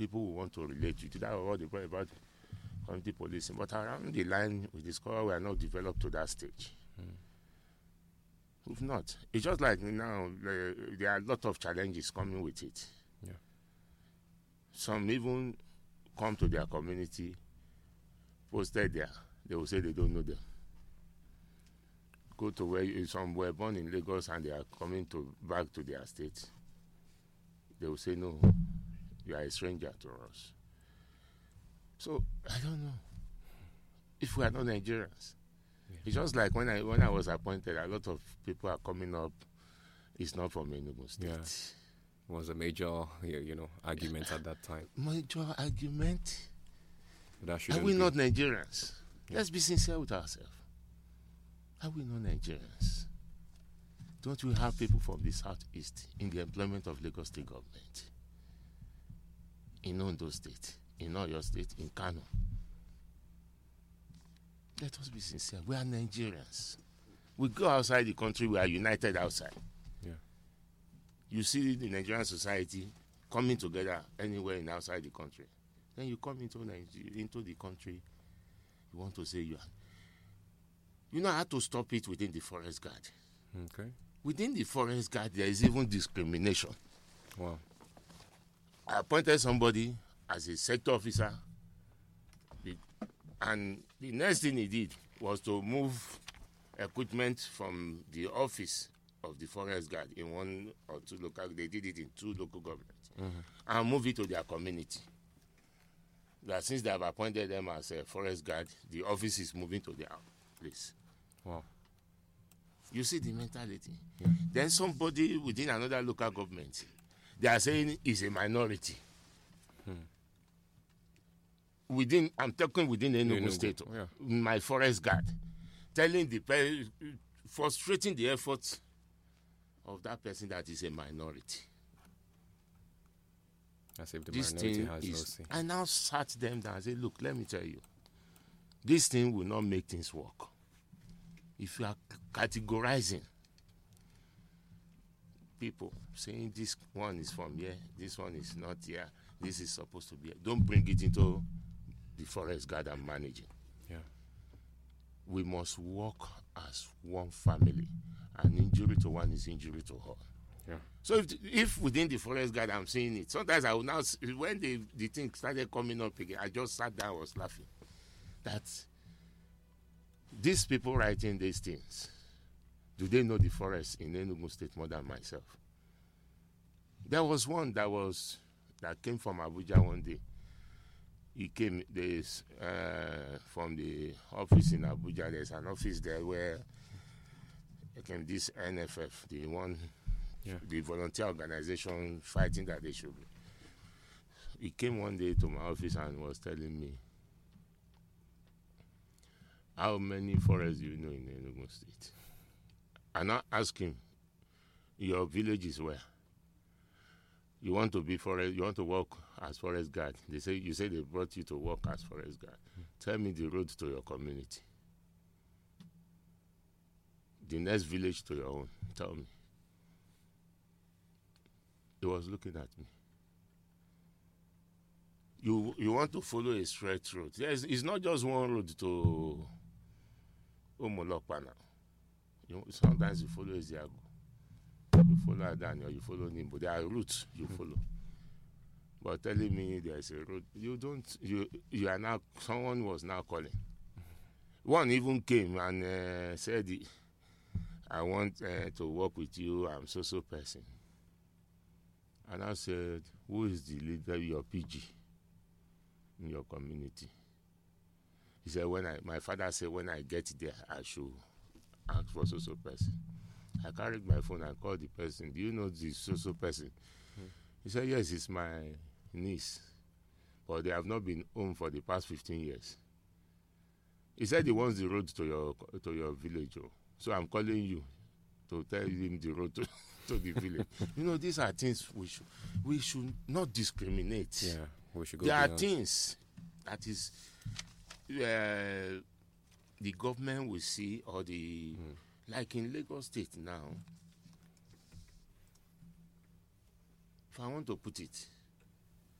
people will want to relate to. That was what they brought about community policing. But around the line, we discover we are not developed to that stage. We've not. It's just like now, there are a lot of challenges coming with it. Yeah. Some even come to their community, posted there. They will say they don't know them. Go to where some were born in Lagos and they are coming back to their state. They will say, no, you are a stranger to us. So, I don't know. If we are not Nigerians. Yeah. It's just like when I was appointed, a lot of people are coming up. It's not from Enugu State. Yeah. It was a major, argument at that time. Major argument? Are we not Nigerians? Yeah. Let's be sincere with ourselves. Are we not Nigerians? Don't we have people from the southeast in the employment of Lagos State government? In Ondo State, in Oyo State, in Kano. Let us be sincere. We are Nigerians. We go outside the country, we are united outside. Yeah. You see the Nigerian society coming together anywhere in outside the country. Then you come into the country, you want to say you are. You know how to stop it within the forest guard. Okay. Within the forest guard, there is even discrimination. Wow. I appointed somebody as a sector officer, and the next thing he did was to move equipment from the office of the forest guard in one or two local. They did it in 2 local governments, and move it to their community. That since they have appointed them as a forest guard, the office is moving to their place. Wow. You see the mentality. Yeah. Then somebody within another local government, they are saying is a minority. I'm talking within Enugu State, yeah. My forest guard, frustrating the efforts of that person that is a minority. As if the minority has no say. I now sat them down and said, look, let me tell you, this thing will not make things work. If you are categorizing people, saying this one is from here, this one is not here, this is supposed to be here, don't bring it into the forest guard and managing. Yeah. We must work as one family. An injury to one is injury to all. Yeah. So if within the forest guard I'm seeing it, sometimes I will now, when the thing started coming up again, I just sat down and was laughing. That these people writing these things, do they know the forest in Enugu State more than myself? There was one that came from Abuja one day. He came from the office in Abuja. There's an office there where this NFF, the one, yeah, the volunteer organization fighting that they should be. He came one day to my office and was telling me, how many forests do you know in Enugu State? And I asked him, your village is where? You want to be forest? You want to work as forest guard? You say they brought you to work as forest guard. Tell me the road to your community. The next village to your own. Tell me. He was looking at me. You want to follow a straight road? It's not just one road to Umulokpa now. Sometimes you follow Eziago. You follow Adani or you follow Nimbo. There are routes you follow. But telling me there's a road, you are now, someone was now calling. One even came and said, I want to work with you, I'm so person. And I said, who is the leader, your PG in your community? He said, my father said, when I get there, I should ask for so person. I carried my phone and called the person. Do you know this so person? He said, yes, it's my niece. But they have not been home for the past 15 years. He said he wants the road to your village. So I'm calling you to tell him the road to the village. These are things we should not discriminate. Yeah, we should go There beyond. are things that is the government will see, or the like in Lagos State now. If I want to put it,